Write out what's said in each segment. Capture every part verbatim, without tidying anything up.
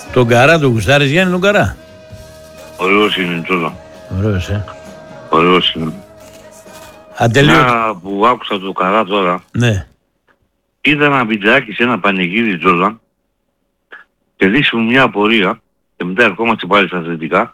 Τον Καρά τον γουστάρεις, Γιάννη, τον Καρά? Ωραίος είναι τώρα. Ωραίος, ε. Ωραίος είναι. Ατελείωτο. Μια που άκουσα το Καρά τώρα, Ναι. είδα ένα βιντεάκι σε ένα πανηγύρι Τζόρνταν και λύσουμε μια απορία και μετά ερχόμαστε πάλι στα αθλητικά.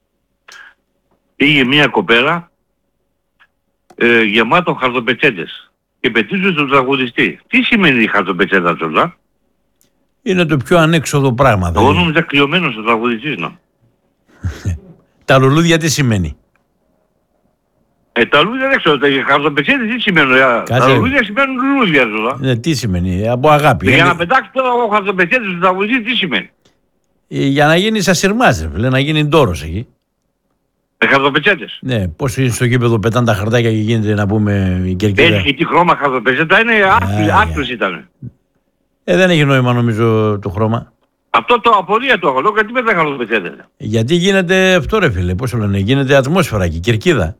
Πήγε μια κοπέλα ε, γεμάτο χαρτοπετσέτες και πετύχει τον τραγουδιστή. Τι σημαίνει η χαρτοπετσέτα, Τζόρνταν? Είναι το πιο ανέξοδο πράγμα. Εγώ νόμιζα κλειωμένος ο τραγουδιστής, να. Τα λουλούδια τι σημαίνει? Ε, τα λουλούδια δεν ξέρω, τα χαρτοπετσέτες τι σημαίνουν? Τα λουλούδια σημαίνουν λουλούδια, Τζόρνταν. Ναι, τι σημαίνει? Από αγάπη. Για είναι... να πετάξει τώρα ο χαρτοπετσέτες του τραγουδιστή τι σημαίνει? Ε, για να γίνει ασυρμάζε, να γίνει ντόρος εκεί. Με χαρτοπετσέτες. Ναι, πώς είναι στο γήπεδο πετάνε τα χαρτάκια και γίνεται να πούμε η κερκίδα. Έχει τι χρώμα χαρτοπετσέτα, είναι άσπρος ήταν. Ε, δεν έχει νόημα νομίζω το χρώμα. Αυτό το απορία το έχω, γιατί με τα χαρτοπετσέτες. Γιατί γίνεται αυτό, ρε φίλε, πώς το λένε, γίνεται ατμόσφαιρα και κερκίδα.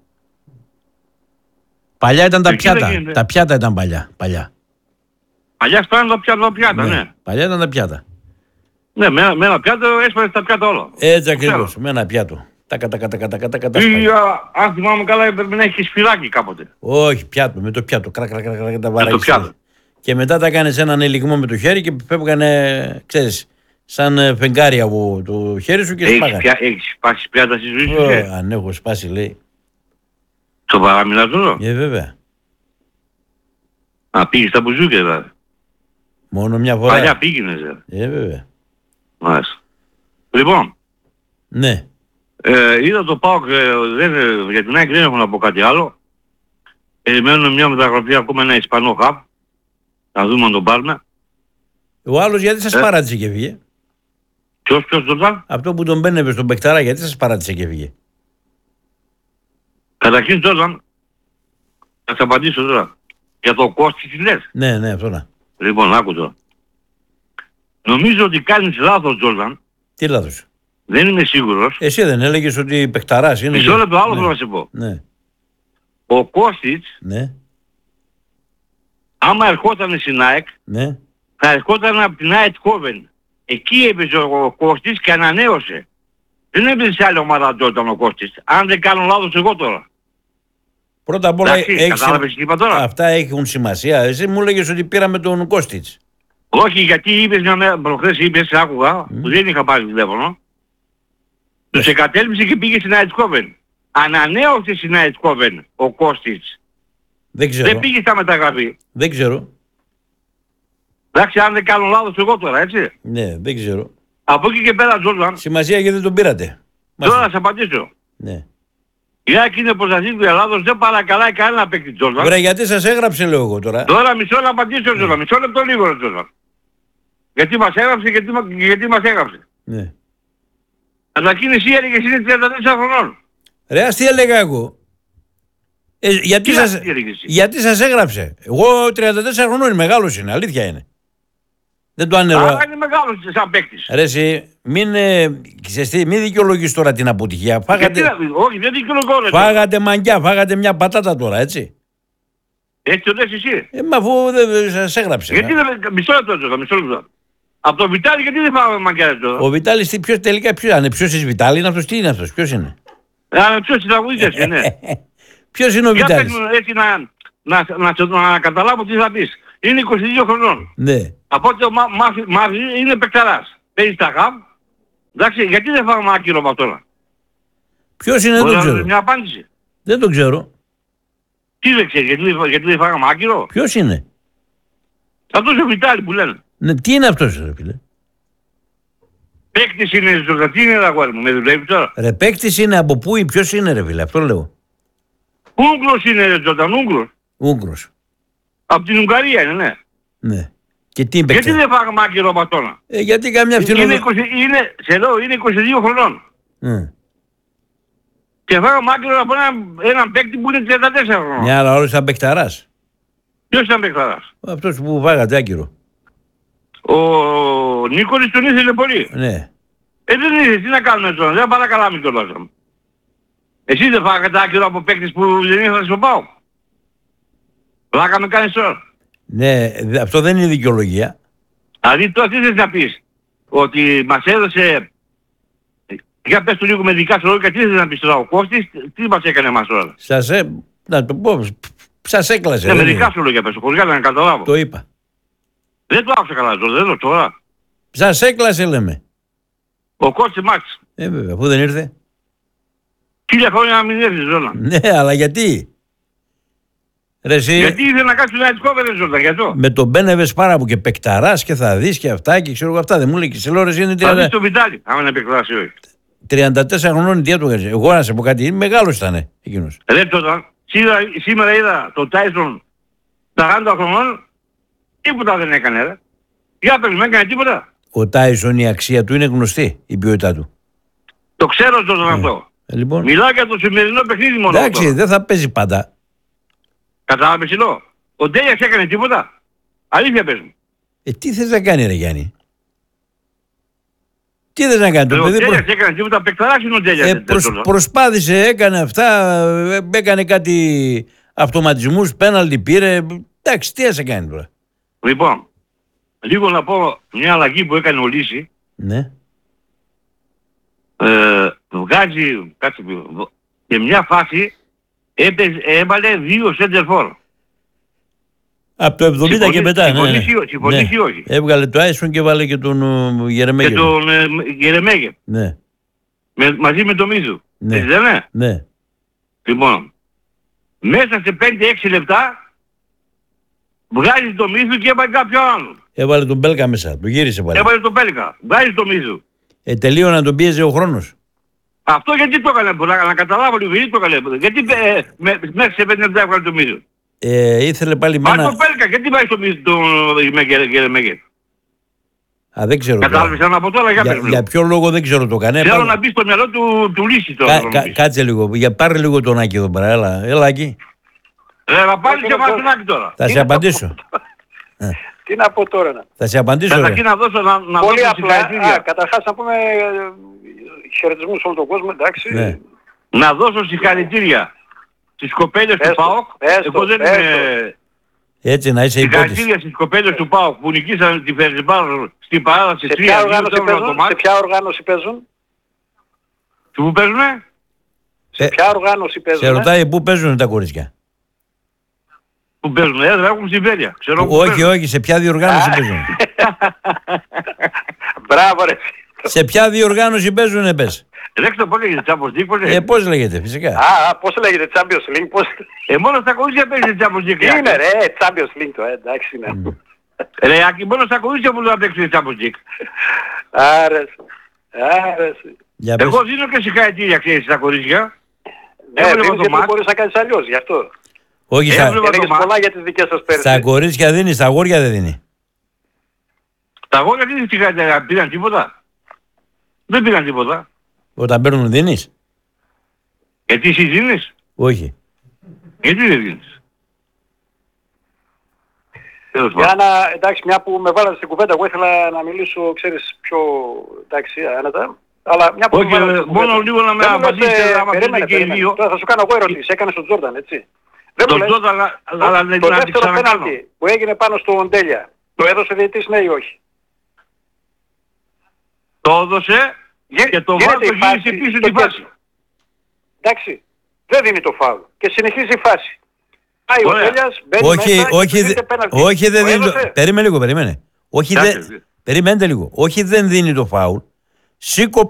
Παλιά ήταν τα Κερκίδα πιάτα. γίνεται. Τα πιάτα ήταν παλιά. Παλιά, Παλιά σπάνε τα πιάτα, τα πιάτα, ναι. ναι. Παλιά ήταν τα πιάτα. Ναι, με, ένα- με ένα πιάτο έσπανε τα πιάτα όλα. Έτσι ακριβώς, με ένα πιάτο. Τα κατα κατα κατα κατα κατα. Ή, α, αν θυμάμαι καλά, έπρεπε να έχει και σφυράκι κάποτε. Όχι, πιάτο, με το πιάτο. Κρακ, κρακ, κρακ, κρακ, τα Με βαράγεις. το πιάτο. Και μετά τα κάνεις έναν ελιγμό με το χέρι και φεύγανε, ξέρεις, σαν ε, φεγγάρι από το χέρι σου και Έχεις, σπάγανε. πια, έχεις σπάσει πιάτα στη ζωή σου, Ω, ε? αν έχω σπάσει, λέει. Το παραμιλάς τώρα. Ε, βέβαια. Α, πήγες στα μπουζούκια, δηλαδή. Μόνο μια φορά. Παλιά πήγαινες, ε. Ε, βέβαια. Μάλιστα. Λοιπόν, Ναι. ε, είδα το ΠΑΟΚ, ε, δεν, ε, για την ΑΕΚ δεν έχω να πω κάτι άλλο. Περιμένουμε μια μεταγραφή ακόμα ένα Ισπανό χαπ. Να δούμε αν τον πάρουμε. Ο άλλος γιατί σας Ε. παράτησε και φύγε? Ποιος, ποιος τον πάρει? Αυτό που τον μπαίνευε στον Πεκταρά, γιατί σας παράτησε και φύγε? Καταρχήν τώρα, θα σε απαντήσω τώρα. Για το κόστος τι λες. Ναι, ναι, αυτό να. Λοιπόν, άκου τώρα. Νομίζω ότι κάνεις λάθος, Τζόρνταν. Τι λάθος? Δεν είμαι σίγουρος. Εσύ δεν έλεγες ότι Πεκταράς είναι? Μισό και- λεπτό άλλο ναι. θέλω να σε πω. Ναι, Ο Κώστιτς, ναι, άμα ερχόταν στην ΑΕΚ, ναι. θα ερχόταν από την ΑΕΚ Κόβεν. Εκεί έπαιζε ο Κώστιτς και ανανέωσε. Δεν έπαιζε σε άλλη ομάδα τότε ο Κώστιτς. Αν δεν κάνω λάθος εγώ τώρα. Πρώτα απ' όλα Εντάξει, έχει κατάλαβες τι είπα τώρα. αυτά έχουν σημασία. Εσύ μου έλεγες ότι πήραμε τον Κώστιτς. Όχι, γιατί είπες μια μέρα, προχθές είπες, άκουγα, που δεν είχα πάρει τηλέφωνο. Τους εγκατέλειψε και πήγε στην ΑΕΚ Κόβεν. Ανανέωσε στην ΑΕΚ Κόβεν ο Κώστιτς. Δεν ξέρω. Δεν πήγε στα μεταγραφή. Δεν ξέρω. Εντάξει, αν δεν κάνω λάθος εγώ τώρα, έτσι. Ναι, δεν ξέρω. Από εκεί και πέρα, Τζόρνταν, Σημασία γιατί δεν τον πήρατε. τώρα να σε απαντήσω. Ναι. Η ΑΕΚ είναι πρωταθλήτρια του Ελλάδος, δεν παρακαλάει κανένα παίκτη, Τζόρνταν. Ωραία, γιατί σας έγραψε, λέω εγώ τώρα. Τώρα μισό να απαντήσω, Τζόρνταν. Μισό λεπτό λίγο, ρε, Τζόρνταν. Γιατί μας έγραψε, γιατί, μα- γιατί μας έγραψε. Ναι. Καταρχήν εσύ έλεγες είναι τριάντα τέσσερα χρονών. Ρε, ας τι έλεγα εγώ. Ε, γιατί, Τι σας, ας τι έλεγες εσύ? γιατί σας έγραψε. Εγώ τριάντα τέσσερα χρονών είναι, μεγάλος είναι, αλήθεια είναι. Δεν το ανέβα. Άρα είναι μεγάλος σαν παίκτης. Ρε εσύ, μην, ε, ξέρεις τι, μην δικαιολογείς τώρα την αποτυχία. Γιατί, Φάγατε, να- όχι, δεν δικαιολογώ, ρε. φάγατε μαγκιά, φάγατε μια πατάτα τώρα, έτσι. Έτσι το λες εσύ. Ε, μα αφού δεν δεν σας έγραψε. Γιατί ε. δεν... Μισό λεπτό, Τζόρνταν, μισό λεπτό. Από το Βιτάλη γιατί δεν φάγαμε μαγκιά, τώρα. Ο Βιτάλης τι, ποιος τελικά, ποιος είναι, ποιος είναι Βιτάλη, είναι αυτός, τι είναι αυτός, ποιος είναι. Α, ποιος συνταγωγητές, ναι. Ποιος είναι ο Για Βιτάλης. πες μου έτσι να, να, να, να, να καταλάβω τι θα πεις. Είναι είκοσι δύο χρονών. Ναι. Από ό,τι ο Μα- Μάφη- Μαύρη είναι παικταράς. Παίζει τα χαμ. Εντάξει, γιατί δεν φάγαμε άκυρο από τώρα. Ποιος είναι, δεν Μπορεί τον να δώσεις ξέρω. μια απάντηση. Δεν τον ξέρω. Τι δεν ξέρει, γιατί, δεν- γιατί δεν φάγαμε άκυρο. Ποιος είναι. Αυτός ο Βιτάλη που λένε. Ναι, τι είναι αυτός, ρε φίλε. Παίκτης είναι ζωγραφή, τι είναι αγόρι μου, με δουλεύει τώρα. Ρε παίκτης είναι από πού ή ποιος είναι, ρε φίλε, αυτό λέω. Ούγγλος είναι ρε Τζόρνταν, Ούγγλος. Ούγκρος. Από την Ουγγαρία είναι, ναι. Ναι. Και τι είπε. Γιατί δεν φάγαμε άκυρο από τώρα. Ε, γιατί καμιά Είναι, φθηνό. είκοσι, είναι, σε λέω, είναι είκοσι δύο χρονών. Mm. Και φάγαμε άκυρο από έναν, έναν παίκτη που είναι τριάντα τέσσερα χρονών. Μια αλλά όλος ήταν παικταράς. Ποιος ήταν παικταράς. Αυτός που φάγατε άκυρο. Ο Νίκολης τον ήθελε πολύ. Ναι. Ε, δεν ήθελε, τι να κάνουμε τώρα, δεν παρακαλάμε κιόλας. Εσείς δεν φάγατε άκυρο από παίκτες που δεν ήθελαν στο ΠΑΟΚ. Πλάκα με κάνεις τώρα. Ναι, δε- αυτό δεν είναι δικαιολογία. Δηλαδή τώρα τι θες να πεις. ότι μας έδωσε... Για πες του λίγο με δικά σου λόγια, τι θες να πεις τώρα ο Κώστης, τι μας έκανε εμάς τώρα. Σας ε... να το πω, σας έκλασε. Ναι, με δικά σου λόγια πες, χωρίς να καταλάβω. Το είπα. Δεν το άκουσα καλά τώρα, δεν το τώρα. Σας έκλασε λέμε. Ο Κώστης Μάξ. Ε, βέβαια, αφού δεν ήρθε. Χίλια χρόνια να μην έρθει Ζώνα. Ναι, αλλά γιατί. Ρε, εσύ, Γιατί ήθελε να κάνει την Αϊτσκόβεν Ζώνα, γιατί το. με τον μπαίνευες πάρα που και παικταράς και θα δεις και αυτά και ξέρω εγώ αυτά. Δεν μου λέει και σε λέω ρε, εσύ είναι Θα δεις το Βιτάλι, άμα είναι επεκτράσει όχι. τριάντα τέσσερα χρονών τι του έκανε. Εγώ να σε πω κάτι, μεγάλος ήταν εκείνος. Ρε τώρα, σήμερα, σήμερα είδα τον Τάισον σαράντα χρονών, τίποτα δεν έκανε ρε. Για πες, δεν έκανε τίποτα. Ο Τάισον η αξία του είναι γνωστή, η ποιότητά του. Το ξέρω τώρα αυτό. Ε, λοιπόν. Μιλάω για το σημερινό παιχνίδι μόνο. Εντάξει, δεν θα παίζει πάντα. Κατάλαβες εννοώ. Ο Ντέλιαξ έκανε τίποτα. Αλήθεια πες μου. Ε, τι θες να κάνει ρε Γιάννη. Τι θες να κάνει το Ο παιδί. Ντέλιαξ έκανε τίποτα, παικταράς είναι ο Ντέλιαξ. Ε, προσ, προσπάθησε, έκανε αυτά, ε, έκανε κάτι αυτοματισμούς, πέναλτι πήρε. Εντάξει, τι θα σε κάνει τώρα. Λοιπόν, λίγο να πω μια αλλαγή που έκανε ο Λύση. Ναι. Ε, βγάζει κάτι και μια φάση έπαιζε, έβαλε δύο σέντερφορ. Από το εβδομήντα και μετά, ναι. Συμφωνείς ή όχι, συμφωνείς ή όχι. Έβγαλε το Άισον και βάλε και τον uh, Γερεμέγε. Και τον ε, Γερεμέγε. Ναι. Με, μαζί με τον Μίζου. Ναι. Έτσι δεν είναι. Ναι. Λοιπόν, μέσα σε πέντε έξι λεπτά βγάζει το Μίζου και έβαλε κάποιο άλλο. Έβαλε τον Μπέλκα μέσα, το γύρισε πάλι. Έβαλε τον Πέλκα, βγάζει το Μίζου. Ε, τελείω να τον πίεζε ο χρόνος. Αυτό γιατί το έκανε, να, να καταλάβω λίγο, γιατί το έκανε. Γιατί ε, με, μέχρι σε πέντε λεπτά έβγαλε το Μίζου. Ε, ήθελε πάλι με Πάρ' ένα... το Πέλκα, γιατί βάζει το Μίζου τον Γερεμέγε. Α, δεν ξέρω. Κατάλαβες να πω τώρα, για, για, για ποιο λόγο δεν ξέρω το κανένα. Θέλω Πάρε... να μπει στο μυαλό του, του Λύση τώρα. Κα, κα, κάτσε λίγο, για πάρε λίγο τον Άκη εδώ πέρα, έλα, έλα Άκη. Ρε, να πάρεις και βάζει τον Άκη τώρα. Θα σε απαντήσω. Τι να πω τώρα. Να. Θα σε απαντήσω. Καταρχήν να δώσω να, να Πολύ δώσω απλά. συγχαρητήρια. Α, καταρχάς να πούμε ε, χαιρετισμούς σε όλο τον κόσμο, εντάξει. Ναι. Να δώσω συγχαρητήρια στις κοπέλες του Έστω, ΠΑΟΚ. έστω, Εγώ δεν έστω. είμαι... Έτσι να είσαι υπότης. Συγχαρητήρια στις κοπέλες του ΠΑΟΚ που νικήσαν τη Φερζιμπάρ στην παράδοση Σε ποια τρία δύο οργάνωση το παίζουν, σε μάτς. ποια οργάνωση παίζουν, Του που παίζουνε? Ε, ποια οργάνωση παίζουν. σε ρωτάει πού παίζουν τα κορίτσια. Που παίζουνε, έδρα έχουν στη Βέρεια. Ξέρω που Όχι, παίζουν. όχι, σε ποια διοργάνωση παίζουν. Μπράβο ρε. Σε ποια διοργάνωση παίζουν, πες. Ρέξτε πώς λέγεται Τσάμπος Λίγκ, πώς Ε, λέγεται. πώς λέγεται, φυσικά. Α, α, πώς λέγεται Champions League, πώς... Ε, μόνο στα κορίτσια παίζει Τσάμπος Λίγκ. Τι είναι ρε, Champions League το, ε, εντάξει είναι. Ρε, Άκη, μόνο στα κορίτσια που θα παίξει Τσάμπος Λίγκ. Άρεσε, άρεσε. Για πες. Εγώ δίνω και συγχαρητήρια, ξέρεις, στα κορίτσια. Ναι, Έβλεπα δίνεις το γιατί δεν μάτς. μπορείς να κάνεις αλλιώς, γι' αυτό. Όχι, στα, Έβλεπα- Έλεγες μάτς. πολλά για τις δικές σας στα πέρσι. κορίτσια δίνει, στα αγόρια δεν δίνει. Τα αγόρια τι συγχαρητήρια, πήραν τίποτα. Δεν πήραν τίποτα. Όταν παίρνουν δίνεις. Γιατί εσύ δίνεις. Όχι. Γιατί δεν δίνεις. Τέλος Για πάντων. να, εντάξει, μια που με βάλατε στην κουβέντα, εγώ ήθελα να μιλήσω, ξέρεις, πιο, εντάξει, άνετα. Αλλά μια που Όχι, με βάλατε ε, στην κουβέντα. μόνο λίγο να με Δεν μου λες, απαντήσετε, ε, άμα περίμενε, θέλετε και οι περίμενε. δύο. Τώρα θα σου κάνω εγώ ερωτήσεις, έκανε στον Τζόρνταν, έτσι. Δεν Το μου λες, τότε, αλλά, το, αλλά το δεν να την δεύτερο ξανακάνω. πέναλτι που έγινε πάνω στο Οντέλια, το έδωσε ο διαιτητής ναι ή όχι. Το έδωσε Γι- και το γίνεται βάρ το η φάση γύρισε πίσω στο την φάση. κέντρο. Εντάξει, δεν δίνει το φάουλ και συνεχίζει η φάση. Πάει ο Ωραία. Οντέλιας, μπαίνει Όχι, μέσα και όχι, του δίνεται δε- πέναλτι. όχι δεν Το δίνει. έδωσε. Το... Περίμενε λίγο, περίμενε. Όχι, Εντάξει, δεν. Περιμένετε λίγο. Όχι, δεν δίνει το φάουλ. Σήκω